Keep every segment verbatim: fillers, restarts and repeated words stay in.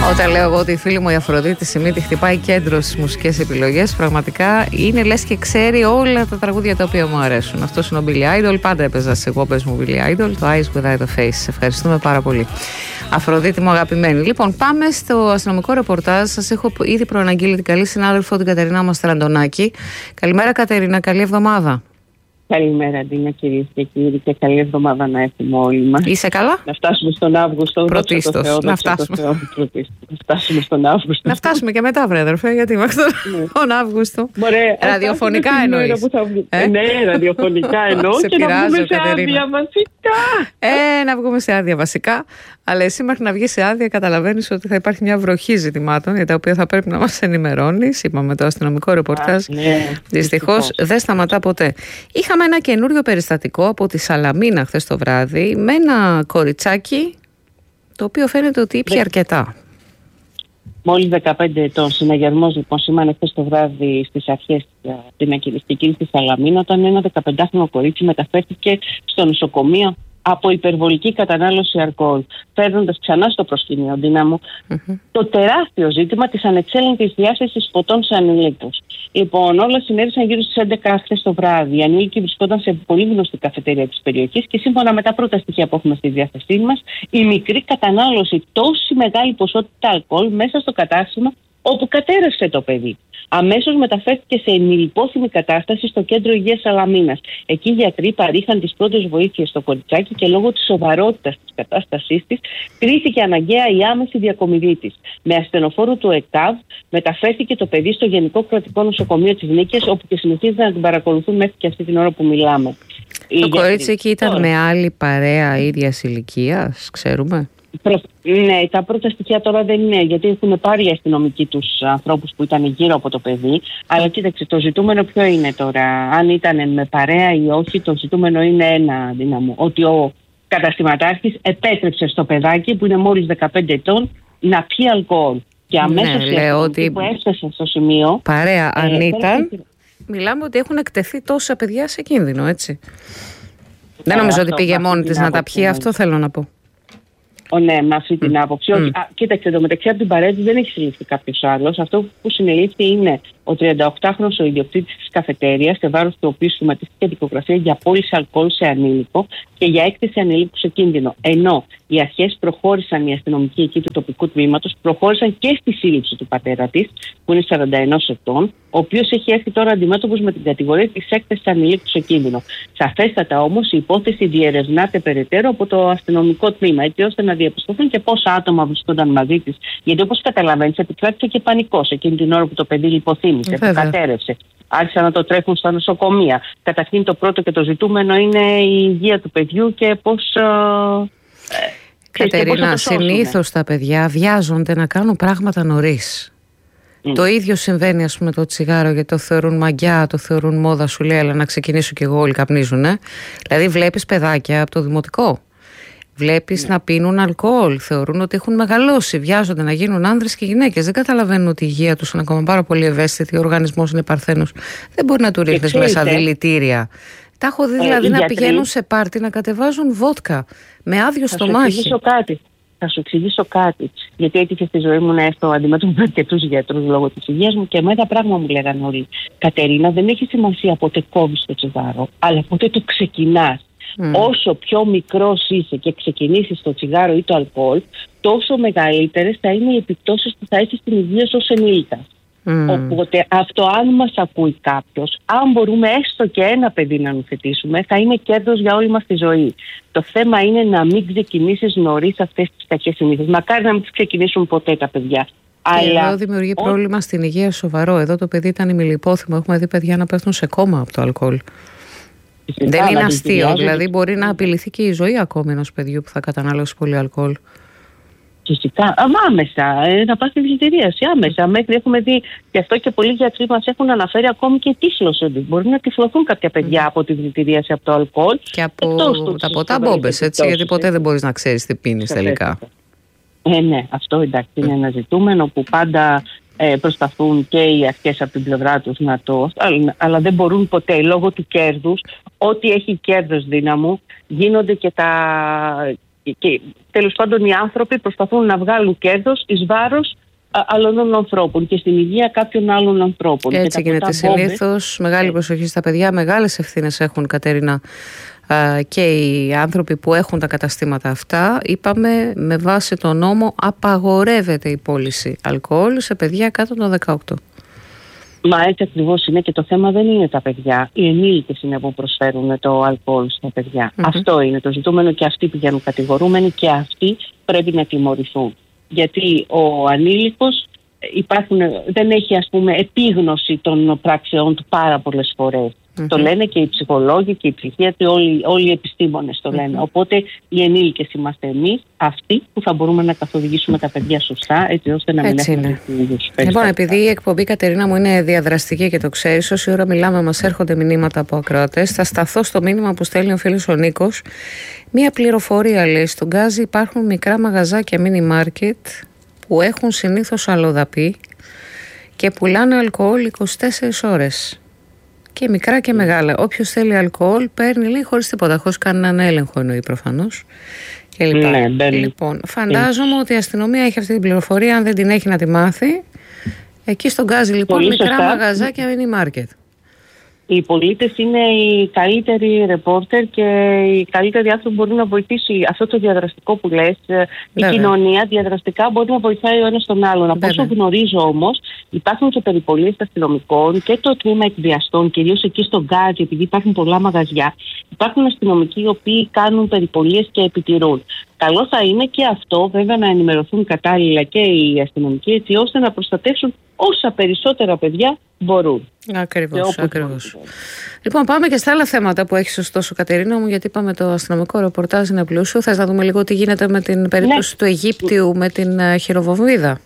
Όταν λέω εγώ ότι η φίλη μου η Αφροδίτη Σιμίτη χτυπάει κέντρο στις μουσικές επιλογές, πραγματικά είναι λες και ξέρει όλα τα τραγούδια τα οποία μου αρέσουν. Αυτό είναι ο Billy Idol. Πάντα έπαιζα σε εγώ πες μου Billy Idol, το Eyes Without a Face. Σε ευχαριστούμε πάρα πολύ, Αφροδίτη μου αγαπημένη. Λοιπόν, πάμε στο αστυνομικό ρεπορτάζ. Σας έχω ήδη προαναγγείλει την καλή συνάδελφο, την Κατερίνα Μαστραντονάκη. Καλημέρα, Κατερίνα, καλή εβδομάδα. Καλημέρα, Ντίνα, κυρίες και κύριοι, και καλή εβδομάδα να έχουμε όλοι μας. Είσαι καλά? Να φτάσουμε στον Αύγουστο. Πρωτίστως. Θεό, να φτάσουμε. Θεό, να φτάσουμε στον Αύγουστο. Να φτάσουμε και μετά, βρε αδερφέ, γιατί είμαστε τον Αύγουστο. Μωρέ, ραδιοφωνικά εννοείς? Ε? Ναι, ραδιοφωνικά εννοώ. Σε και πειράζω, να βγούμε σε Κατερίνα. άδεια βασικά. Ε, να βγούμε σε άδεια βασικά. Αλλά εσύ μέχρι να βγει σε άδεια καταλαβαίνεις ότι θα υπάρχει μια βροχή ζητημάτων για τα οποία θα πρέπει να μας ενημερώνεις. Είπαμε το αστυνομικό ρεπορτάζ. Ναι, δυστυχώς δεν σταματά ποτέ. Είχαμε ένα καινούριο περιστατικό από τη Σαλαμίνα χθες το βράδυ με ένα κοριτσάκι το οποίο φαίνεται ότι ήπια αρκετά. Μόλις δεκαπέντε ετών, συναγερμός λοιπόν σήμανε χθες το βράδυ στις αρχές την ακυριστική στη Σαλαμίνα, όταν ένα δεκαπεντάχρονο κορίτσι μεταφέρθηκε στο νοσοκομείο από υπερβολική κατανάλωση αλκοόλ, φέρνοντας ξανά στο προσκήνιο, Δύναμο, mm-hmm. το τεράστιο ζήτημα της ανεξέλεγκτης διάθεσης ποτών σε ανηλίκους. Λοιπόν, όλα συνέβησαν γύρω στις έντεκα χθες το βράδυ. Οι ανήλικοι βρισκόταν σε πολύ γνωστή καφετέρια της περιοχής και σύμφωνα με τα πρώτα στοιχεία που έχουμε στη διάθεσή μας, η μικρή κατανάλωση τόση μεγάλη ποσότητα αλκοόλ μέσα στο κατάστημα όπου κατέρευσε το παιδί. Αμέσως μεταφέρθηκε σε ενηλυπόθυμη κατάσταση στο κέντρο υγείας Σαλαμίνας. Εκεί οι γιατροί παρήχαν τις πρώτες βοήθειες στο κοριτσάκι και λόγω της σοβαρότητας της κατάστασής της κρίθηκε αναγκαία η άμεση διακομιδή της. Με ασθενοφόρο του ΕΚΤΑΒ μεταφέρθηκε το παιδί στο Γενικό Κρατικό Νοσοκομείο της Νίκαιας, όπου και συνεχίζεται να την παρακολουθούν μέχρι και αυτή την ώρα που μιλάμε. Το κορίτσι εκεί ήταν τώρα με άλλη παρέα ίδιας ηλικίας, ξέρουμε? Προ... Ναι, τα πρώτα στοιχεία τώρα δεν είναι, γιατί έχουν πάρει οι αστυνομικοί τους ανθρώπους που ήταν γύρω από το παιδί. Αλλά κοίταξε, το ζητούμενο ποιο είναι τώρα? Αν ήταν με παρέα ή όχι, το ζητούμενο είναι ένα, Δύναμο. Ότι ο καταστηματάρχης επέτρεψε στο παιδάκι που είναι μόλις δεκαπέντε ετών να πιει αλκοόλ. Και αμέσως ναι, λέω ότι που έφτασε στο σημείο. Παρέα, αν ε, ήταν. και... Μιλάμε ότι έχουν εκτεθεί τόσα παιδιά σε κίνδυνο, έτσι. Ε, δεν νομίζω ότι πήγε μόνη της να τα πιει, αυτό θέλω να πω. Ο, ναι, με αυτή την mm. άποψη. Mm. Α, κοίταξε, εντωμεταξύ από την παρέτηση δεν έχει συλληφθεί κάποιο άλλο. Αυτό που συνελήφθη είναι ο τριανταοκτάχρονος ο ιδιοκτήτης της καφετέριας, σε βάρος του οποίου σχηματίστηκε δικογραφία για πώληση αλκοόλ σε ανήλικο και για έκθεση ανηλίκου σε κίνδυνο. Ενώ οι αρχές προχώρησαν, οι αστυνομικοί εκεί του τοπικού τμήματος, προχώρησαν και στη σύλληψη του πατέρα της, που είναι σαράντα ένα ετών, ο οποίος έχει έρθει τώρα αντιμέτωπος με την κατηγορία της έκθεσης ανηλίκου σε κίνδυνο. Σαφέστατα όμως η υπόθεση διερευνάται περαιτέρω από το αστυνομικό τμήμα, έτσι ώστε να διαπιστωθούν και πόσα άτομα βρισκόταν μαζί της. Γιατί όπως καταλαβαίνεις, επικράτησε και πανικός εκείνη την ώρα που το παιδί λιποθύμησε, που κατέρευσε. Άρχισαν να το τρέχουν στα νοσοκομεία. Καταρχήν το πρώτο και το ζητούμενο είναι η υγεία του παιδιού και πώς. Ε, Κατερίνα, συνήθως τα παιδιά βιάζονται να κάνουν πράγματα νωρίς. Mm. Το ίδιο συμβαίνει, ας πούμε, το τσιγάρο, γιατί το θεωρούν μαγιά, το θεωρούν μόδα, σου λέει, αλλά να ξεκινήσω κι εγώ, όλοι καπνίζουν. Ε? Δηλαδή, βλέπεις παιδάκια από το δημοτικό. Βλέπεις mm. να πίνουν αλκοόλ. Θεωρούν ότι έχουν μεγαλώσει. Βιάζονται να γίνουν άνδρες και γυναίκες. Δεν καταλαβαίνουν ότι η υγεία τους είναι ακόμα πάρα πολύ ευαίσθητη. Ο οργανισμός είναι παρθένος. Δεν μπορεί να του ρίχνεις μέσα δηλητήρια. Τα έχω δει δηλαδή ε, να γιατροί... πηγαίνουν σε πάρτι να κατεβάζουν βότκα με άδειο στομάχι. Θα σου εξηγήσω κάτι. Γιατί έτυχε στη ζωή μου να έρθω αντιμέτωπο με αρκετούς γιατρούς λόγω της υγείας μου και με ένα πράγμα μου λέγανε όλοι. Κατερίνα, δεν έχει σημασία πότε κόβεις το τσιγάρο, αλλά πότε το ξεκινάς. Mm. Όσο πιο μικρός είσαι και ξεκινήσεις το τσιγάρο ή το αλκοόλ, τόσο μεγαλύτερες θα είναι οι επιπτώσεις που θα έχει στην υγεία σου ως ενήλικας. Mm. Οπότε αυτό, αν μας ακούει κάποιος, αν μπορούμε έστω και ένα παιδί να νουθετήσουμε, θα είναι κέρδος για όλη μας τη ζωή. Το θέμα είναι να μην ξεκινήσεις νωρίς αυτές τις κακές συνήθειες. Μακάρι να μην τις ξεκινήσουν ποτέ τα παιδιά. Και αλλά εδώ δημιουργεί ό... πρόβλημα στην υγεία σοβαρό. Εδώ το παιδί ήταν ημιλιπόθυμο. Έχουμε δει παιδιά να πέφτουν σε κόμμα από το αλκοόλ. Φυσικά, δεν είναι αστείο. Δηλαδή, μπορεί να απειληθεί και η ζωή ακόμη ενός παιδιού που θα καταναλώσει πολύ αλκοόλ. Φυσικά, άμεσα, ε, να πας στη δηλητηρίαση, άμεσα. Μέχρι έχουμε δει, και αυτό και πολλοί γιατροί μας έχουν αναφέρει ακόμη και τύφλωση. Μπορεί να τυφλωθούν κάποια παιδιά mm. από τη δηλητηρίαση, από το αλκοόλ. Και από τα ποτά μπόμπες, έτσι, γιατί ποτέ δεν μπορείς να ξέρεις τι πίνεις τελικά. Ε, ναι, αυτό εντάξει είναι ένα ζητούμενο που πάντα ε, προσπαθούν και οι αρχές από την πλευρά τους να το. Αλλά, αλλά δεν μπορούν ποτέ λόγω του κέρδους. Ό,τι έχει κέρδος δύναμου, γίνονται και τα. και τέλος πάντων οι άνθρωποι προσπαθούν να βγάλουν κέρδος εις βάρος άλλων ανθρώπων και στην υγεία κάποιων άλλων ανθρώπων. Έτσι γίνεται συνήθως. Μεγάλη προσοχή στα παιδιά. Μεγάλες ευθύνες έχουν, Κατερίνα, και οι άνθρωποι που έχουν τα καταστήματα αυτά. Είπαμε, με βάση τον νόμο απαγορεύεται η πώληση αλκοόλ σε παιδιά κάτω των δεκαοκτώ. Μα έτσι ακριβώς είναι, και το θέμα δεν είναι τα παιδιά. Οι ενήλικες είναι που προσφέρουν το αλκοόλ στα παιδιά. Mm-hmm. Αυτό είναι το ζητούμενο, και αυτοί πηγαίνουν κατηγορούμενοι και αυτοί πρέπει να τιμωρηθούν. Γιατί ο ανήλικος υπάρχουν, δεν έχει, ας πούμε, επίγνωση των πράξεών του πάρα πολλές φορές. Mm-hmm. Το λένε και οι ψυχολόγοι και οι ψυχίατροι, όλοι, όλοι οι επιστήμονες το λένε. Mm-hmm. Οπότε οι ενήλικες είμαστε εμείς αυτοί που θα μπορούμε να καθοδηγήσουμε τα παιδιά σωστά, έτσι ώστε να μην έχουμε τις. Λοιπόν, επειδή η εκπομπή, Κατερίνα μου, είναι διαδραστική και το ξέρεις, όση ώρα μιλάμε μας έρχονται μηνύματα από ακροατές. Θα σταθώ στο μήνυμα που στέλνει ο φίλος ο Νίκος. Μία πληροφορία, λέει: στον Γκάζι υπάρχουν μικρά μαγαζάκια mini market που έχουν συνήθως αλλοδαπή και πουλάνε αλκοόλ είκοσι τέσσερις ώρες. Και μικρά και μεγάλα. Όποιος θέλει αλκοόλ παίρνει, λέει, χωρίς τίποτα, χωρίς κανέναν έλεγχο, εννοεί προφανώς. Και λοιπά. Ναι, λοιπόν, φαντάζομαι ότι η αστυνομία έχει αυτή την πληροφορία, αν δεν την έχει να τη μάθει. Εκεί στον Γκάζι, λοιπόν, πολύ μικρά σωστά. Μαγαζάκια mini market. Οι πολίτες είναι οι καλύτεροι ρεπόρτερ και οι καλύτεροι άνθρωποι που μπορεί να βοηθήσει αυτό το διαδραστικό που λες. Βέβαια. Η κοινωνία διαδραστικά μπορεί να βοηθάει ο ένας τον άλλον. Από όσο γνωρίζω όμως, υπάρχουν και περιπολίες αστυνομικών και το τμήμα εκβιαστών, κυρίως εκεί στον Γκάζι, επειδή υπάρχουν πολλά μαγαζιά. Υπάρχουν αστυνομικοί οι οποίοι κάνουν περιπολίες και επιτηρούν. Καλό θα είναι και αυτό, βέβαια, να ενημερωθούν κατάλληλα και οι αστυνομικοί, έτσι ώστε να προστατεύσουν όσα περισσότερα παιδιά μπορούν. Ακριβώς, ακριβώς. Λοιπόν, πάμε και στα άλλα θέματα που έχεις ωστόσο, Κατερίνα μου, γιατί είπαμε το αστυνομικό ρεπορτάζ είναι πλούσιο. Θες να δούμε λίγο τι γίνεται με την περίπτωση ναι. του Αιγύπτιου με την χειροβομβίδα?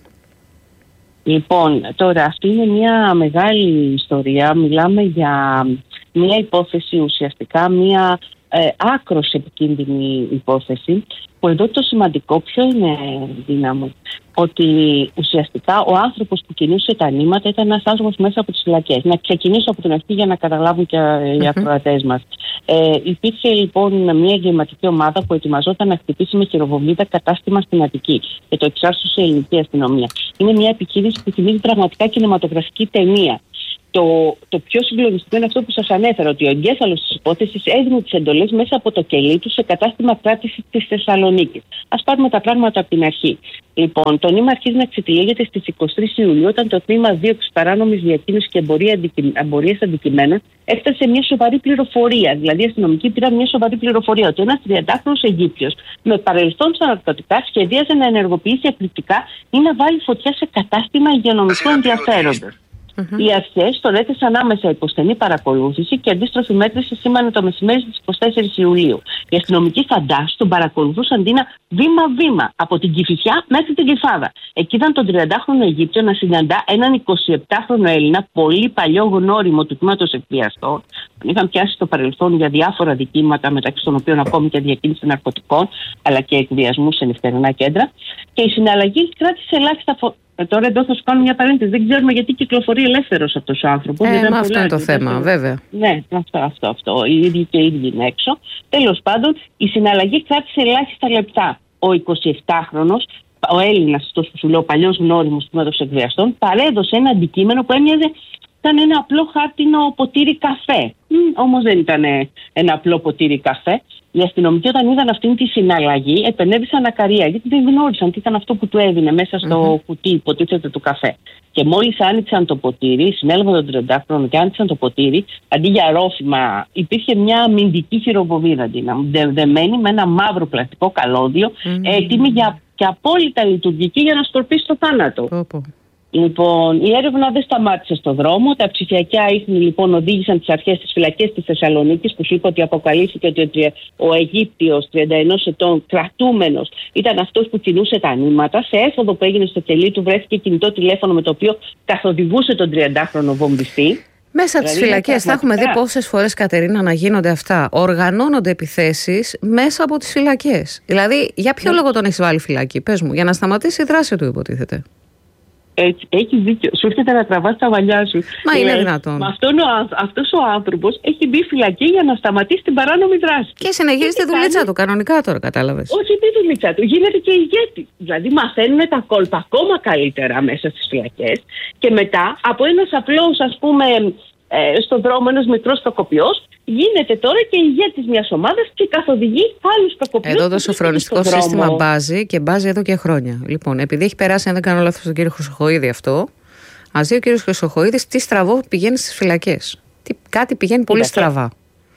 Λοιπόν, τώρα αυτή είναι μια μεγάλη ιστορία. Μιλάμε για μια υπόθεση, ουσιαστικά μια ε, άκρως επικίνδυνη υπόθεση, που εδώ το σημαντικό ποιο είναι, δύναμο, ότι ουσιαστικά ο άνθρωπος που κινούσε τα νήματα ήταν ένας άνθρωπος μέσα από τις φυλακές. Να ξεκινήσω από την αρχή για να καταλάβουν και mm-hmm. οι ακροατές μας. Ε, υπήρχε λοιπόν μια εγκληματική ομάδα που ετοιμαζόταν να χτυπήσει με χειροβομβίδα κατάστημα στην Αττική και το εξάρτησε η ελληνική αστυνομία. Είναι μια επιχείρηση που θυμίζει πραγματικά κινηματογραφική ταινία. Το, το πιο συγκλονιστικό είναι αυτό που σας ανέφερα, ότι ο εγκέφαλος της υπόθεσης έδινε τις εντολές μέσα από το κελί του σε κατάστημα κράτησης της Θεσσαλονίκης. Ας πάρουμε τα πράγματα από την αρχή. Λοιπόν, το νήμα αρχίζει να ξετυλίγεται στις εικοστή τρίτη Ιουλίου, όταν το τμήμα δίωξης παράνομης διακίνησης και εμπορίας αντικειμένων έφτασε σε μια σοβαρή πληροφορία. Δηλαδή, οι αστυνομικοί πήραν μια σοβαρή πληροφορία ότι ένας τριαντάχρονος Αιγύπτιος με παρελθόν στα ναρκωτικά σχεδίαζε να ενεργοποιήσει εκρηκτικά ή να βάλει φωτιά σε κατάστημα υγειονομικού ενδιαφέροντος. Mm-hmm. Οι αρχές τον έθεσαν άμεσα υπό στενή παρακολούθηση και αντίστροφη μέτρηση σήμανε το μεσημέρι της εικοστή τέταρτη Ιουλίου. Οι αστυνομικοί φαντάσου τον παρακολουθούσαν Τίνα βήμα-βήμα από την Κηφισιά μέχρι την Κεφάδα. Εκεί ήταν τον τριαντάχρονο Αιγύπτιο να συναντά έναν εικοσιεπτάχρονο Έλληνα, πολύ παλιό γνώριμο του τμήματος εκβιαστών. Τον είχαν πιάσει στο παρελθόν για διάφορα δικήματα, μεταξύ των οποίων ακόμη και διακίνηση ναρκωτικών, αλλά και εκβιασμού σε νυχτερινά κέντρα. Και η συναλλαγή κράτησε ελάχιστα φω... Ε, τώρα εδώ θα σου κάνω μια παρένθεση. Δεν ξέρουμε γιατί κυκλοφορεί ελεύθερος αυτός ο άνθρωπος. Ε, μα αυτό είναι το θέμα, το... βέβαια. Ναι, αυτό, αυτό, αυτό. Οι ίδιοι και οι ίδιοι είναι έξω. Τέλος πάντων, η συναλλαγή κράτησε ελάχιστα λεπτά. Ο εικοσιεπτάχρονος, ο Έλληνας, αυτό που σου λέω, παλιός γνώριμος του τμήματος εκβιαστών, παρέδωσε ένα αντικείμενο που έμοιαζε. Ήταν ένα απλό χάρτινο ποτήρι καφέ. Όμως δεν ήταν ένα απλό ποτήρι καφέ. Οι αστυνομικοί, όταν είδαν αυτήν τη συναλλαγή, επενέβησαν ακαρία, γιατί δεν γνώρισαν τι ήταν αυτό που του έδινε μέσα στο mm-hmm. κουτί, υποτίθεται, του καφέ. Και μόλις άνοιξαν το ποτήρι, συνέλαβαν τον τριαντάχρονο και άνοιξαν το ποτήρι, αντί για ρόφημα, υπήρχε μια αμυντική χειροβομβίδα, δε, δεμένη με ένα μαύρο πλαστικό καλώδιο, mm-hmm. έτοιμη για, και απόλυτα λειτουργική για να σκορπίσει το θάνατο. Mm-hmm. Λοιπόν, η έρευνα δεν σταμάτησε στο δρόμο. Τα ψηφιακά ίχνη λοιπόν οδήγησαν τις αρχές στις φυλακές της Θεσσαλονίκης, που σου είπα ότι αποκαλύφθηκε ότι ο Αιγύπτιος τριάντα ενός ετών κρατούμενος ήταν αυτός που κινούσε τα νήματα. Σε έφοδο που έγινε στο κελί του βρέθηκε κινητό τηλέφωνο με το οποίο καθοδηγούσε τον τριαντάχρονο βομβιστή. Μέσα από τις φυλακές θα έχουμε δει πόσες φορές, Κατερίνα, να γίνονται αυτά. Οργανώνονται επιθέσεις μέσα από τις φυλακές. Δηλαδή, για ποιο ναι. λόγο τον έχεις βάλει φυλακή, πες μου, για να σταματήσει η δράση του, υποτίθεται. Έτσι, έχεις δίκιο. Σου έρχεται να τραβάς τα μαλλιά σου. Μα είναι Λες, δυνατόν. Μα αυτόν ο, αυτός ο άνθρωπος έχει μπει φυλακή για να σταματήσει την παράνομη δράση. Και συνεχίζει τη δουλίτσα κάνει... του, κανονικά τώρα, κατάλαβες. Όχι τη δουλίτσα του, γίνεται και ηγέτη. Δηλαδή μαθαίνουν τα κόλπα ακόμα καλύτερα μέσα στις φυλακές και μετά από ένας απλός, ας πούμε, ε, στον δρόμο ένας μικρός τοκοποιός, γίνεται τώρα και ηγέτης μιας ομάδας και καθοδηγεί άλλους τοκοποιούς. Εδώ το σοφρονιστικό σύστημα μπάζει και μπάζει εδώ και χρόνια. Λοιπόν, επειδή έχει περάσει, αν δεν κάνω λάθος, τον κύριο Χρυσοχοΐδη αυτό, ας δει ο κύριος Χρυσοχοΐδης τι στραβό πηγαίνει στις φυλακές. Τι, κάτι πηγαίνει πολύ στραβά.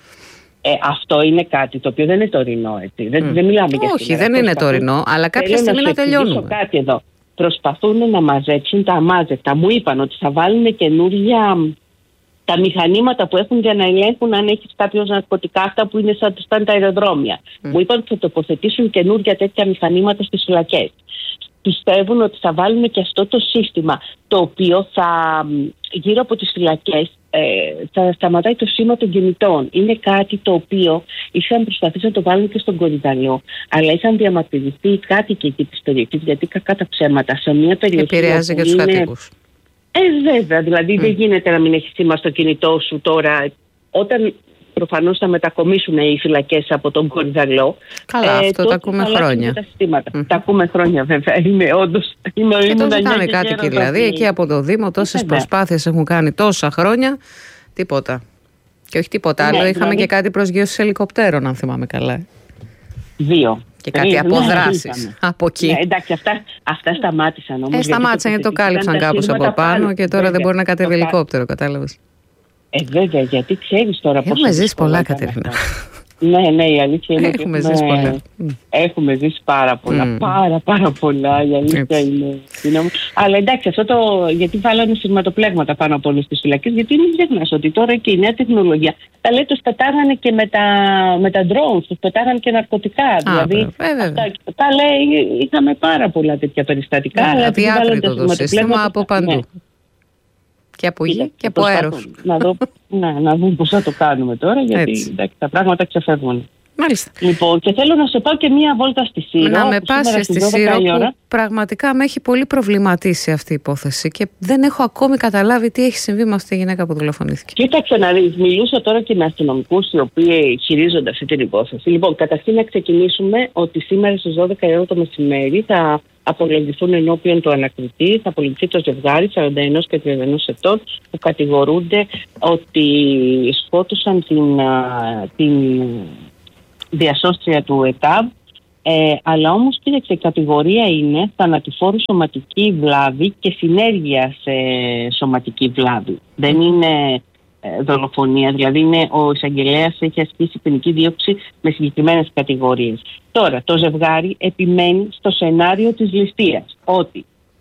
Ε, αυτό είναι κάτι το οποίο δεν είναι τωρινό, έτσι. Δεν, mm. δεν μιλάμε για Όχι, δεν είναι τωρινό, αλλά κάποια στιγμή να, να τελειώνουμε. Κάτι εδώ. Προσπαθούν να μαζέψουν τα αμάζευτα. Μου είπαν ότι θα βάλουν καινούργια. Τα μηχανήματα που έχουν για να ελέγχουν αν έχει κάποιο ναρκωτικά, αυτά που είναι σαν, σαν τα αεροδρόμια. Mm. Μου είπαν ότι θα τοποθετήσουν καινούργια τέτοια μηχανήματα στις φυλακές. Πιστεύουν ότι θα βάλουν και αυτό το σύστημα, το οποίο θα γύρω από τις φυλακές ε, θα σταματάει το σήμα των κινητών. Είναι κάτι το οποίο είχαν προσπαθήσει να το βάλουν και στον Κορυδαλό, αλλά είχαν διαμαρτυρηθεί οι κάτοικοι εκεί της περιοχής, γιατί κακά τα ψέματα σε μια περιοχή. Επηρεάζει και τους είναι... κατοίκους. Ε, βέβαια, δηλαδή mm. δεν γίνεται να μην έχει σήμα στο κινητό σου τώρα. Όταν προφανώς θα μετακομίσουν οι φυλακές από τον Κορυδαλό. Καλά, ε, αυτό το ακούμε χρόνια. Τα, mm. τα ακούμε χρόνια, βέβαια. Είναι όντως. Είναι, και τότε ζητάνε κάτι εκεί, δηλαδή. Εκεί από το Δήμο τόσες προσπάθειες έχουν κάνει τόσα χρόνια. Τίποτα. Και όχι τίποτα άλλο. Ναι, είχαμε δηλαδή... και κάτι προσγείωση ελικοπτέρων, αν θυμάμαι καλά. Δύο. Και κάτι ναι, αποδράσεις ναι, από εκεί. Ναι, εντάξει, αυτά, αυτά σταμάτησαν όμως. Ε, σταμάτησαν γιατί το κάλυψαν κάπως από πάνω πάνω και τώρα βέβαια, δεν μπορεί να κατέβει ελικόπτερο, κατάλαβες. Ε, βέβαια, γιατί ξέρεις τώρα πώς. Έχουμε ζήσει πολλά, Κατερίνα. Ναι, ναι, η αλήθεια είναι ότι έχουμε ζήσει πολλά. Έχουμε ζήσει πάρα πολλά. Mm. Πάρα, πάρα πολλά. Η αλήθεια είναι, είναι. Αλλά εντάξει, αυτό το. Γιατί βάλανε σειρματοπλέγματα πάνω από όλες τις φυλακές, γιατί μην ξεχνάς ότι τώρα και η νέα τεχνολογία. Τα λέει, τους πετάγανε και με τα, με τα drones, τους πετάγανε και ναρκωτικά. Α, δηλαδή, ε, αυτά, τα λέει, είχαμε πάρα πολλά τέτοια περιστατικά. Yeah, αλλά διάτριτο το σύστημα από παντού. Ναι. Και από γη και από αέρος. Να, δω, να, να δούμε πώς θα το κάνουμε τώρα, γιατί εντάξει, τα πράγματα ξεφεύγουν. Μάλιστα. Λοιπόν, και θέλω να σε πάω και μία βόλτα στη Σύρο. Να με πάσει στη Σύρο, που πραγματικά με έχει πολύ προβληματίσει αυτή η υπόθεση και δεν έχω ακόμη καταλάβει τι έχει συμβεί με αυτή τη γυναίκα που δολοφονήθηκε. Κοίταξε να δεις, μιλούσα τώρα και με αστυνομικούς οι οποίοι χειρίζονται αυτή την υπόθεση. Λοιπόν, καταρχήν να ξεκινήσουμε ότι σήμερα στις δώδεκα η ώρα το μεσημέρι θα απολογηθούν ενώπιον του ανακριτή, θα απολογηθεί το ζευγάρι σαράντα ένα και τριάντα ένα ετών που κατηγορούνται ότι σκότωσαν την, την διασώστρια του ΕΚΑΒ, ε, αλλά όμως κοίταξε, η κατηγορία είναι θανατηφόρου σωματική βλάβη και συνέργεια σε σωματική βλάβη. Δεν είναι ε, δολοφονία, δηλαδή είναι, ο εισαγγελέας έχει ασκήσει ποινική δίωξη με συγκεκριμένες κατηγορίες. Τώρα, το ζευγάρι επιμένει στο σενάριο της ληστείας, ότι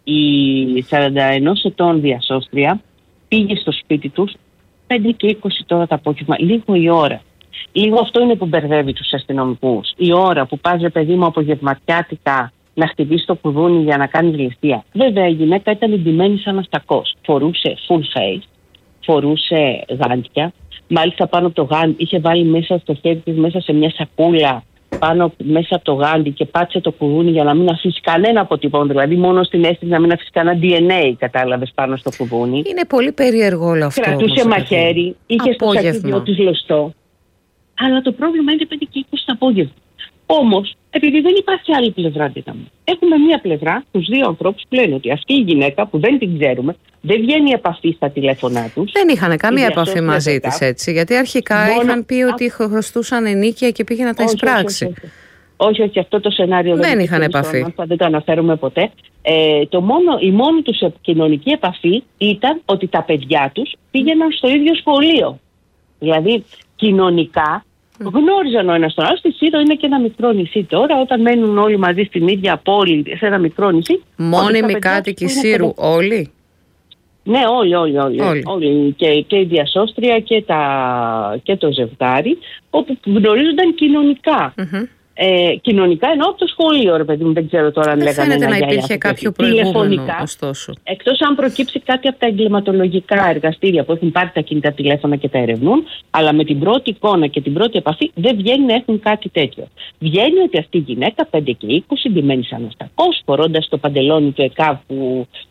η σαράντα ένα ετών διασώστρια πήγε στο σπίτι τους πέντε και είκοσι τώρα το απόγευμα, λίγο η ώρα. Λίγο αυτό είναι που μπερδεύει τους αστυνομικούς. Η ώρα που πας, παιδί μου, απογευματιάτικα να χτυπήσει το κουδούνι για να κάνει ληστεία. Βέβαια η γυναίκα ήταν εντυμένη σαν αστακός. Φορούσε full face, φορούσε γάντια. Μάλιστα πάνω από το γάντι είχε βάλει μέσα στο χέρι της, μέσα σε μια σακούλα, πάνω μέσα από το γάντι και πάτησε το κουδούνι για να μην αφήσει κανένα αποτυπώμα. Δηλαδή μόνο στην αίσθηση να μην αφήσει κανένα ντι εν έι, κατάλαβες, πάνω στο κουδούνι. Είναι πολύ περίεργο όλο αυτό. Κρατούσε όμως, μαχαίρι, είχε στο σακίδιο της λωστό. Αλλά το πρόβλημα είναι πέντε και είκοσι το απόγευμα. Όμως, επειδή δεν υπάρχει άλλη πλευρά δύναμη, έχουμε μία πλευρά, τους δύο ανθρώπους που λένε ότι αυτή η γυναίκα που δεν την ξέρουμε, δεν βγαίνει επαφή στα τηλέφωνά τους. Δεν είχαν καμία επαφή μαζί της, έτσι. Γιατί αρχικά μόνο... είχαν πει ότι χρωστούσαν ενίκεια και πήγε να τα εισπράξει. Όχι, όχι, όχι, όχι, αυτό το σενάριο δεν, δεν είχαν επαφή. Όνομα, δεν το αναφέρουμε ποτέ. Ε, το μόνο, η μόνη τους κοινωνική επαφή ήταν ότι τα παιδιά τους πήγαιναν στο ίδιο σχολείο. Δηλαδή, κοινωνικά γνώριζαν ο ένας τον άλλο. Στη Σύρο είναι και ένα μικρό νησί τώρα, όταν μένουν όλοι μαζί στην ίδια πόλη, σε ένα μικρό νησί. Μόνιμοι κάτοικοι Σύρου, είναι... όλοι. Ναι, όλοι, όλοι, όλοι. όλοι. όλοι. Και, και η διασώστρια και, τα, και το ζευγάρι, όπου γνωρίζονταν κοινωνικά. Mm-hmm. Ε, κοινωνικά εννοώ από το σχολείο, ρε παιδί μου, δεν ξέρω τώρα αν δεν λέγανε. Φαίνεται να υπήρχε κάποιο προηγούμενο, ωστόσο. Εκτός αν προκύψει κάτι από τα εγκληματολογικά εργαστήρια που έχουν πάρει τα κινητά τηλέφωνα και τα ερευνούν, αλλά με την πρώτη εικόνα και την πρώτη επαφή δεν βγαίνει να έχουν κάτι τέτοιο. Βγαίνει ότι αυτή η γυναίκα πέντε και είκοσι, ντυμένη σαν αστακός, φορώντας το παντελόνι του ΕΚΑΒ που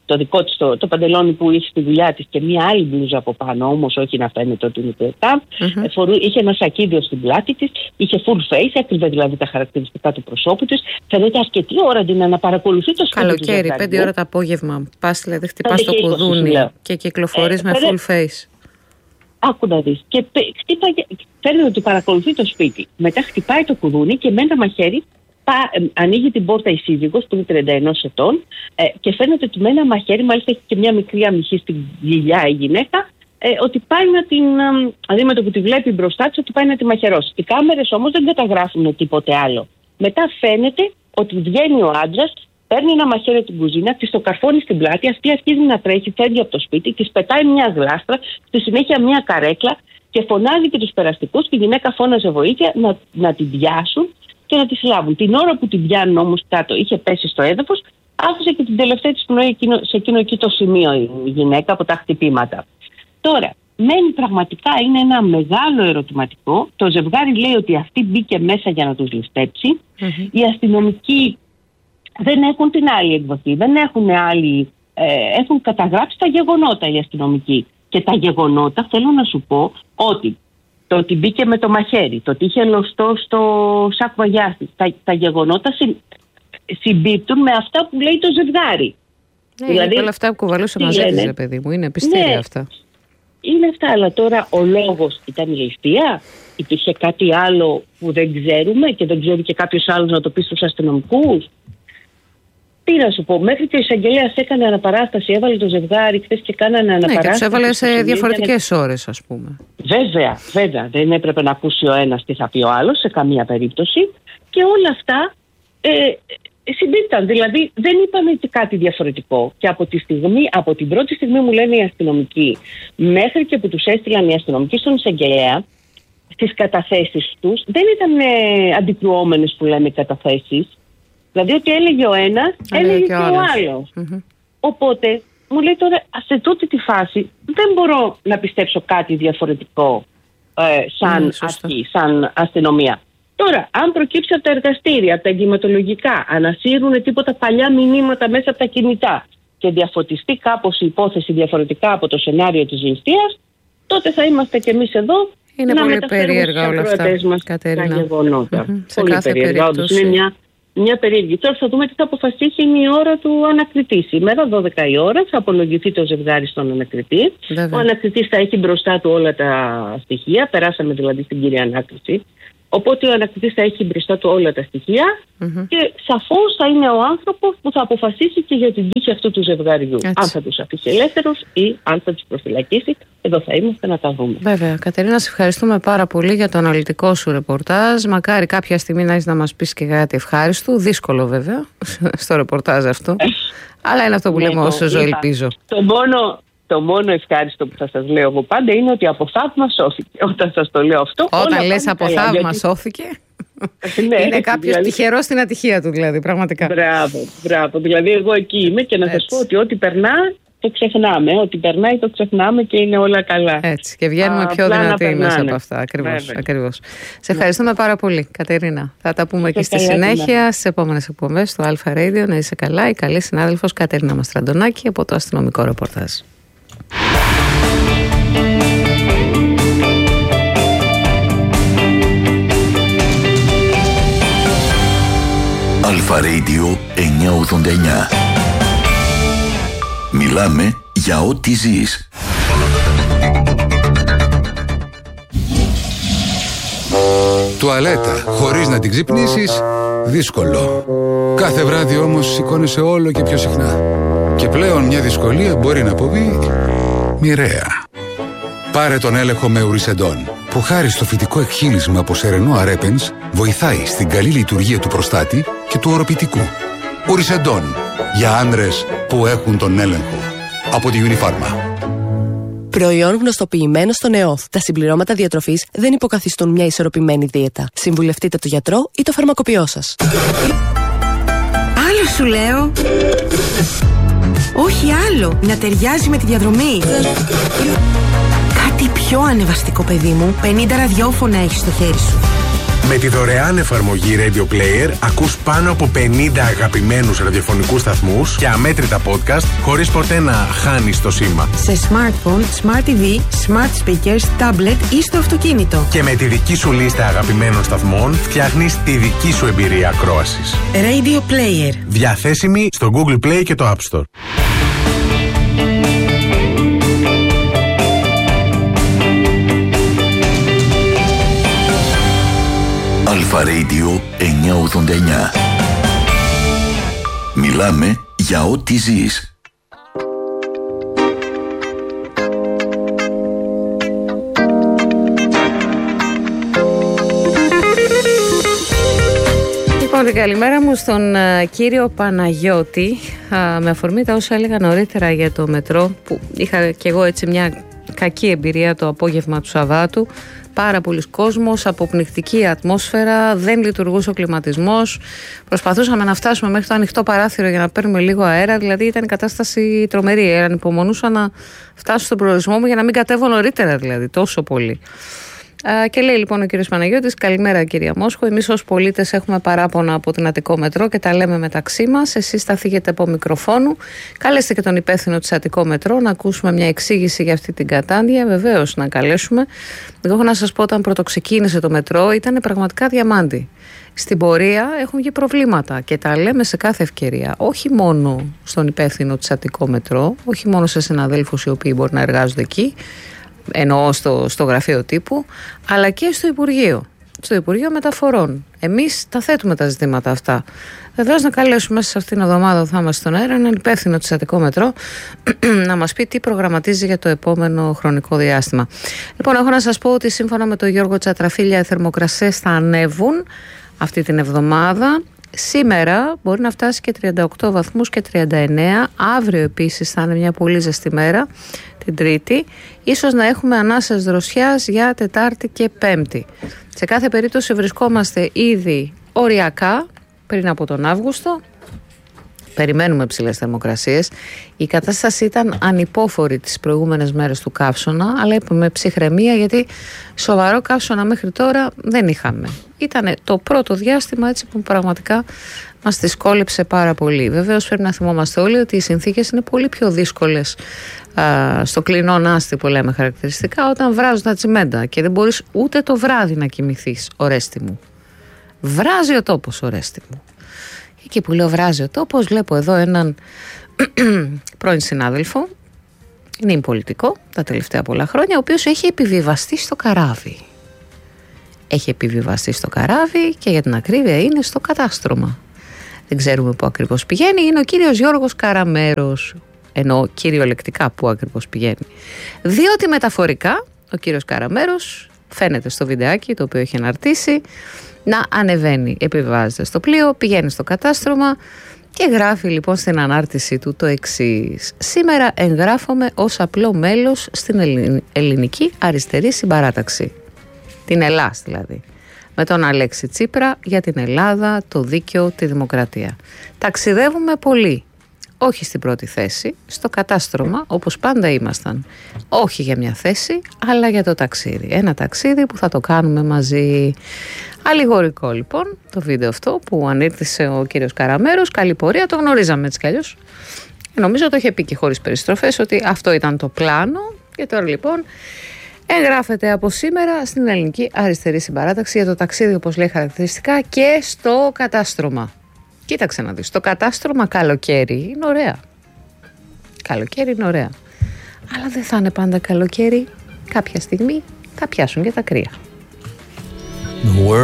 το δικό της το, το παντελόνι που είχε στη δουλειά της και μία άλλη μπλούζα από πάνω, όμως όχι να φαίνεται ότι είναι κρετά. Mm-hmm. Φορού, είχε ένα σακίδιο στην πλάτη της, είχε full face, έκρυβε δηλαδή τα χαρακτηριστικά του προσώπου της. Φαίνεται αρκετή ώρα την να παρακολουθεί το σπίτι. Καλοκαίρι, πέντε ώρα το απόγευμα. Πας δηλαδή, χτυπάς το κουδούνι και κυκλοφορείς ε, με full face. Άκου να δεις. Και χτύπαγε, φαίνεται ότι παρακολουθεί το σπίτι. Μετά χτυπάει το κουδούνι και με ένα μαχαίρι πά, ε, ανοίγει την πόρτα η σύζυγος που είναι τριάντα ένα ετών ε, και φαίνεται ότι με ένα μαχαίρι, μάλιστα έχει και μια μικρή αμυχή στην κοιλιά η γυναίκα, ε, ότι πάει να την. Δηλαδή με το που τη βλέπει μπροστά της, ότι πάει να τη μαχαιρώσει. Οι κάμερες όμως δεν καταγράφουν τίποτε άλλο. Μετά φαίνεται ότι βγαίνει ο άντρας, παίρνει ένα μαχαίρι την κουζίνα, της το καρφώνει στην πλάτη, αυτή αρχίζει να τρέχει, φεύγει από το σπίτι, της πετάει μια γλάστρα, στη συνέχεια μια καρέκλα και φωνάζει και τους περαστικούς και η γυναίκα φώναζε βοήθεια να, να την πιάσουν και να τη συλλάβουν. Την ώρα που την πιάνουν όμως κάτω, είχε πέσει στο έδαφος, άφησε και την τελευταία της πνοή σε εκείνο εκεί το σημείο η γυναίκα από τα χτυπήματα. Τώρα, μένει πραγματικά, είναι ένα μεγάλο ερωτηματικό. Το ζευγάρι λέει ότι αυτή μπήκε μέσα για να τους ληστέψει. Mm-hmm. Οι αστυνομικοί δεν έχουν την άλλη εκδοχή, δεν έχουν άλλη, ε, έχουν καταγράψει τα γεγονότα οι αστυνομικοί. Και τα γεγονότα θέλω να σου πω ότι το ότι μπήκε με το μαχαίρι, το ότι είχε λωστό στο σάκ βαγιάς της, τα, τα γεγονότα συ, συμπίπτουν με αυτά που λέει το ζευγάρι. Ναι, δηλαδή, όλα αυτά που κουβαλούσε μαζί της, παιδί μου, είναι πιστήρια, ναι, αυτά. Είναι αυτά, αλλά τώρα ο λόγος ήταν η ληστεία, υπήρχε κάτι άλλο που δεν ξέρουμε και δεν ξέρει και κάποιος άλλος να το πει στους αστυνομικούς. Τι να σου πω, μέχρι και ο εισαγγελέας έκανε αναπαράσταση, έβαλε το ζευγάρι χθες και κάνανε αναπαράσταση. Ναι, και τους έβαλε σε διαφορετικές να... ώρες, ας πούμε. Βέβαια, βέβαια. Δεν έπρεπε να ακούσει ο ένας τι θα πει ο άλλος σε καμία περίπτωση. Και όλα αυτά ε, συμπίπταν. Δηλαδή δεν είπαμε κάτι διαφορετικό. Και από, τη στιγμή, από την πρώτη στιγμή μου λένε οι αστυνομικοί, μέχρι και που τους έστειλαν οι αστυνομικοί στον εισαγγελέα, στις καταθέσεις τους δεν ήταν ε, αντικρουόμενες που λέμε καταθέσεις. Δηλαδή ότι έλεγε ο ένας, έλεγε και, και ο άλλος. Mm-hmm. Οπότε μου λέει τώρα, σε τούτη τη φάση δεν μπορώ να πιστέψω κάτι διαφορετικό ε, σαν mm, αρχή, σαν αστυνομία. Τώρα, αν προκύψει από τα εργαστήρια, από τα εγκληματολογικά, ανασύρουν τίποτα παλιά μηνύματα μέσα από τα κινητά και διαφωτιστεί κάπως η υπόθεση διαφορετικά από το σενάριο της ληστείας, τότε θα είμαστε κι εμείς εδώ. Είναι να πολύ περίεργα όλα αυτά, μας Κατερίνα. Τα γεγονότα. Mm-hmm. Σε πολύ κάθε περίεργα. Όντως, είναι μια, μια περίεργη. Τώρα θα δούμε τι θα αποφασίσει, είναι η ώρα του ανακριτή. Σήμερα δώδεκα η ώρα θα απολογηθεί το ζευγάρι στον ανακριτή. Βέβαια. Ο ανακριτής θα έχει μπροστά του όλα τα στοιχεία. Περάσαμε δηλαδή στην κύρια ανάκριση. Οπότε ο ανακριτής θα έχει μπροστά του όλα τα στοιχεία mm-hmm. και σαφώς θα είναι ο άνθρωπος που θα αποφασίσει και για την τύχη αυτού του ζευγαριού. Έτσι. Αν θα τους αφήσει ελεύθερος ή αν θα τους προφυλακίσει. Εδώ θα είμαστε να τα δούμε. Βέβαια. Κατερίνα, σε ευχαριστούμε πάρα πολύ για το αναλυτικό σου ρεπορτάζ. Μακάρι κάποια στιγμή να έχεις να μας πεις και κάτι ευχάριστο. Δύσκολο βέβαια στο ρεπορτάζ αυτό. Αλλά είναι αυτό που λέμε όσο ζω, ελπίζω. Το μόνο... Το μόνο ευχάριστο που θα σας λέω εγώ πάντα είναι ότι από θαύμα σώθηκε. Όταν σας το λέω αυτό. Όταν λες από θαύμα γιατί... σώθηκε. Ναι, είναι κάποιος δηλαδή... τυχερός στην ατυχία του, δηλαδή, πραγματικά. Μπράβο, μπράβο. Δηλαδή, εγώ εκεί είμαι και να σας πω ότι ό,τι περνά το ξεχνάμε. Ό,τι περνάει το ξεχνάμε και είναι όλα καλά. Έτσι. Και βγαίνουμε Α, πιο δυνατοί μέσα από αυτά. Ακριβώς. Ακριβώς. Σε ευχαριστούμε πάρα πολύ, Κατερίνα. Θα τα πούμε και στη συνέχεια στις επόμενες εκπομπές του Αλφα Radio. Να είσαι καλά. Η καλή συνάδελφος Κατερίνα Μαστραντονάκη από το αστυνομικό ρεπορτάζ. Αλφα Radio εννιακόσια ογδόντα εννιά. Μιλάμε για ό,τι ζεις. Τουαλέτα χωρίς να την ξυπνήσεις, δύσκολο. Κάθε βράδυ όμως σηκώνεσαι όλο και πιο συχνά. Και πλέον μια δυσκολία μπορεί να αποβεί μοιραία. Πάρε τον έλεγχο με Ουρισεντόν, που χάρη στο φυτικό εκχύλισμα από σερενό αρέπενς βοηθάει στην καλή λειτουργία του προστάτη και του οροπιτικού. Ουρισεντόν, για άνδρες που έχουν τον έλεγχο. Από τη Unifarma. Προϊόν γνωστοποιημένο στον ΕΟΦ. Τα συμπληρώματα διατροφής δεν υποκαθιστούν μια ισορροπημένη δίαιτα. Συμβουλευτείτε τον γιατρό ή το φαρμακοποιό σας. Άλλο σου λέω. Όχι άλλο. Να ταιριάζει με τη διαδρομή. Κάτι πιο ανεβαστικό, παιδί μου. πενήντα ραδιόφωνα έχεις στο χέρι σου. Με τη δωρεάν εφαρμογή Radio Player ακούς πάνω από πενήντα αγαπημένους ραδιοφωνικούς σταθμούς και αμέτρητα podcast χωρίς ποτέ να χάνεις το σήμα. Σε smartphone, smart τι βι, smart speakers, tablet ή στο αυτοκίνητο. Και με τη δική σου λίστα αγαπημένων σταθμών φτιάχνεις τη δική σου εμπειρία ακρόασης. Radio Player. Διαθέσιμη στο Google Play και το App Store. Αλφα Radio εννιακόσια ογδόντα εννιά. Μιλάμε για ό,τι ζεις. Λοιπόν, την καλημέρα μου στον uh, κύριο Παναγιώτη, uh, με αφορμή τα όσα έλεγα νωρίτερα για το μετρό, που είχα και εγώ έτσι μια κακή εμπειρία το απόγευμα του Σαββάτου. Πάρα πολλοί κόσμος, αποπνικτική ατμόσφαιρα, δεν λειτουργούσε ο κλιματισμός. Προσπαθούσαμε να φτάσουμε μέχρι το ανοιχτό παράθυρο για να παίρνουμε λίγο αέρα, δηλαδή ήταν η κατάσταση τρομερή. Ανυπομονούσα να φτάσω στον προορισμό μου για να μην κατέβω νωρίτερα, δηλαδή τόσο πολύ. Και λέει λοιπόν ο κύριος Παναγιώτης, καλημέρα κυρία Μόσχο. Εμείς ως πολίτες έχουμε παράπονα από την Αττικό Μετρό και τα λέμε μεταξύ μας. Εσείς θα θίγετε από μικροφόνου. Κάλεστε και τον υπεύθυνο της Αττικό Μετρό να ακούσουμε μια εξήγηση για αυτή την κατάντια. Βεβαίως να καλέσουμε. Εγώ έχω να σας πω, όταν πρωτοξεκίνησε το μετρό ήταν πραγματικά διαμάντι. Στην πορεία έχουν βγει προβλήματα και τα λέμε σε κάθε ευκαιρία. Όχι μόνο στον υπεύθυνο της Αττικό Μετρό, όχι μόνο σε συναδέλφους οι οποίοι μπορεί να εργάζονται εκεί, εννοώ στο, στο γραφείο τύπου, αλλά και στο Υπουργείο, στο Υπουργείο Μεταφορών. Εμείς τα θέτουμε τα ζητήματα αυτά. Βεβαίως να καλέσουμε μέσα σε αυτήν την εβδομάδα που θα είμαστε στον αέρα έναν υπεύθυνο της Αττικό Μετρό να μας πει τι προγραμματίζει για το επόμενο χρονικό διάστημα. Λοιπόν, έχω να σας πω ότι σύμφωνα με τον Γιώργο Τσατραφίλια οι θερμοκρασίες θα ανέβουν αυτή την εβδομάδα. Σήμερα μπορεί να φτάσει και τριάντα οκτώ βαθμούς και τριάντα εννέα. Αύριο επίσης θα είναι μια πολύ ζεστή μέρα, την Τρίτη. Ίσως να έχουμε ανάσες δροσιάς για Τετάρτη και Πέμπτη. Σε κάθε περίπτωση βρισκόμαστε ήδη οριακά πριν από τον Αύγουστο. Περιμένουμε ψηλές θερμοκρασίες. Η κατάσταση ήταν ανυπόφορη τις προηγούμενες μέρες του καύσωνα, αλλά είπαμε ψυχραιμία, γιατί σοβαρό καύσωνα μέχρι τώρα δεν είχαμε. Ήταν το πρώτο διάστημα έτσι που πραγματικά μας δυσκόλεψε πάρα πολύ. Βεβαίως πρέπει να θυμόμαστε όλοι ότι οι συνθήκες είναι πολύ πιο δύσκολες α, στο κλεινό νάστη που λέμε χαρακτηριστικά, όταν βράζουν τα τσιμέντα και δεν μπορείς ούτε το βράδυ να κοιμηθείς, ορέστη μου. Βράζει ο τόπος, ορέστη μου. Εκεί που λέω βράζει ο τόπος, βλέπω εδώ έναν πρώην συνάδελφο, είναι πολιτικό τα τελευταία πολλά χρόνια, ο οποίος έχει επιβιβαστεί στο καράβι. Έχει επιβιβαστεί στο καράβι και για την ακρίβεια είναι στο κατάστρωμα. Δεν ξέρουμε πού ακριβώς πηγαίνει, είναι ο κύριος Γιώργος Καραμέρος, ενώ κυριολεκτικά πού ακριβώς πηγαίνει. Διότι μεταφορικά ο κύριος Καραμέρος φαίνεται στο βιντεάκι το οποίο έχει αναρτήσει να ανεβαίνει, επιβάζεται στο πλοίο, πηγαίνει στο κατάστρωμα και γράφει λοιπόν στην ανάρτηση του το εξής: σήμερα εγγράφομαι ως απλό μέλος στην Ελληνική Αριστερή Συμπαράταξη, την Ελλάς δηλαδή, με τον Αλέξη Τσίπρα για την Ελλάδα, το δίκαιο, τη δημοκρατία. Ταξιδεύουμε πολύ. Όχι στην πρώτη θέση, στο κατάστρωμα όπως πάντα ήμασταν. Όχι για μια θέση, αλλά για το ταξίδι. Ένα ταξίδι που θα το κάνουμε μαζί. Αλληγορικό λοιπόν το βίντεο αυτό που ανήρθησε ο κύριος Καραμέρος. Καλή πορεία, το γνωρίζαμε έτσι κι αλλιώς. Νομίζω το είχε πει και χωρίς περιστροφές ότι αυτό ήταν το πλάνο. Και τώρα λοιπόν εγγράφεται από σήμερα στην Ελληνική Αριστερή Συμπαράταξη για το ταξίδι, όπως λέει χαρακτηριστικά, και στο κατάστρωμα. Κοίταξε να δεις, το κατάστρωμα καλοκαίρι είναι ωραία. Καλοκαίρι είναι ωραία. Αλλά δεν θα είναι πάντα καλοκαίρι. Κάποια στιγμή θα πιάσουν και τα κρύα.